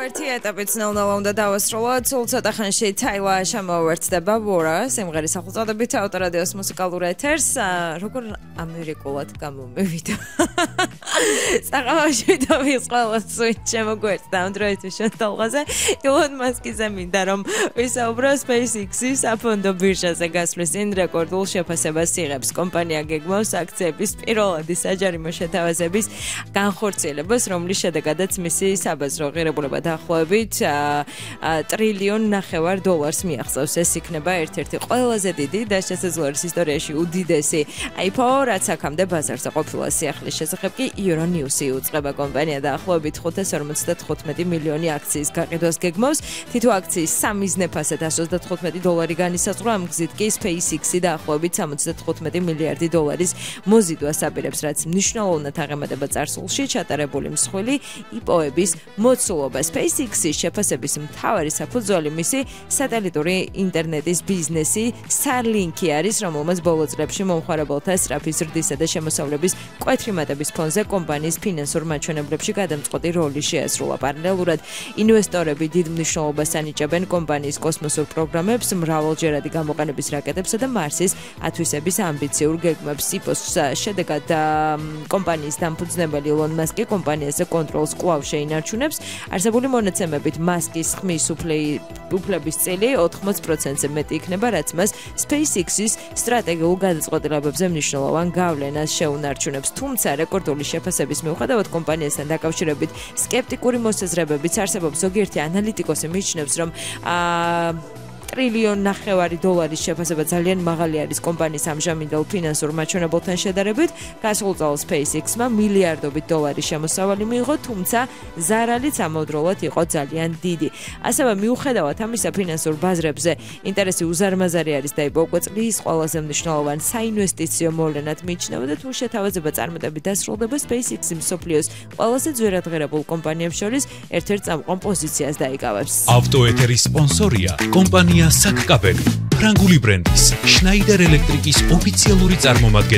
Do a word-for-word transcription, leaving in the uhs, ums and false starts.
ერთი ეტაპი ცნეულნალა უნდა დავასრულოთ. სულ ცოტა ხანში თაილა შემოვერთდება ვორა სიმღერის სახელწოდებით ავტორადიოს მუსიკალურ ეთერს. როგორ ამერიკულად გამომივიდა. საღამოში დავიღს ყველა სუით შემოგვერდდა ამ დროისთვის შეთალღაზე. ილონ მასკიზე მინდა რომ ვისაუბრო SpaceX-ის საფონდო ბირჟაზე გასვლის წინ რეკორდულ შეფასებას იღებს. კომპანია გეგმავს აქციების პირველადი საჯარიმო შეთავაზების განხორციელებას, რომლის შედეგადაც მისი საბაზრო ღირებულება დაახლოებით ტრილიონ ნახევარ დოლარს მიაღწევს. ეს იქნება ერთ-ერთი ყველაზე დიდი და შესაძლოების ისტორიაში უდიდესი I P O, რაც აქამდე ბაზარზე ყოფილა. სიახლის შესახებ კი Euronews-ი უწყება. კომპანია დაახლოებით ხუთას ორმოცდათხუთმეტი მილიონი აქციის გაყიდვას გეგმავს. თითო აქციის სამიზნე ფასად εκατს ოცდათხუთმეტი დოლარი განისაზღვრა. ამ გზით კი SpaceX-ი დაახლოებით სამოცდათხუთმეტი მილიარდი დოლარის მოზიდვას აპირებს, რაც მნიშვნელოვნად აღემატება წარსულში ჩატარებული მსხვილი I P O-ების მოცულობა. SpaceX-ის შეფასების მთავარი საფუძველი მისი სატელიტური ინტერნეტის ბიზნესი Starlink-ი არის, რომელმაც ბოლო წლებში მომხმარებელთა სწრაფი ზრდისა და შემოსავლების მკვეთრი მატების ფონზე კომპანიის ფინანსურ მაჩვენებლებში გადამწყვეტი როლი შეასრულა. პარალელურად ინვესტორები დიდ მნიშვნელობას ანიჭებენ კომპანიის კოსმოსურ პროგრამებს, მრავალჯერადი გამოყენების რაკეტებსა და მარსის ათვისების ამბიციურ გეგმებს. I P O-ს შედეგად კომპანიის დამფუძნებელი ილონ მასკი კომპანიაზე კონტროლს კვლავ შეინარჩუნებს. არსებული მონაცემებით მასკის ხმის უფლების წილი ოთხმოც პროცენტზე მეტი იქნება, რაც მას SpaceX-ის სტრატეგიულ გადაწყვეტილებებზე მნიშვნელოვან გავლენას შეუნარჩუნებს. თუმცა რეკორდული შეფასების მიუხედავად კომპანიასთან დაკავშირებით სკეპტიკური მოსაზრებებიც არსებობს. ზოგიერთი ანალიტიკოსი მიიჩნევს, რომ აა ტრილიონ ნახევარი დოლარის შეფასება ძალიან მაღალი არის კომპანიის ამჟამინდელ ფინანსურ მაჩვენებელთან შედარებით. გასულ წელს SpaceX-მა მილიარდობით დოლარის შემოსავალი მიიღო, თუმცა ზარალიც ამავდროულად იყო ძალიან დიდი. ასევე მიუხედავად ამისა, ფინანსურ ბაზრებზე ინტერესი უზარმაზარი არის და I P O უკვე წლის ყველაზე მნიშვნელოვან საინვესტიციო მოვლენად მიიჩნევა და თუ შეთავაზება წარმატებით დასრულდება, SpaceX-ი მსოფლიოს ყველაზე ძვირადღირებულ კომპანიებს შორის ერთ-ერთ წამყვან პოზიციას დაიკავებს. ავტოეთერის სპონსორია კომპანია საკკაბელი, ფრანგული ბრენდის Schneider Electric-ის ოფიციალური წარმომადგენელი.